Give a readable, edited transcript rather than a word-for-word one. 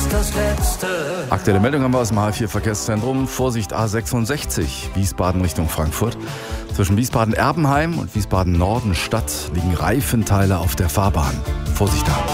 das Letzte. Aktuelle Meldung haben wir aus dem H4 Verkehrszentrum. Vorsicht A66, Wiesbaden Richtung Frankfurt. Zwischen Wiesbaden-Erbenheim und Wiesbaden-Nordenstadt liegen Reifenteile auf der Fahrbahn. Vorsicht da.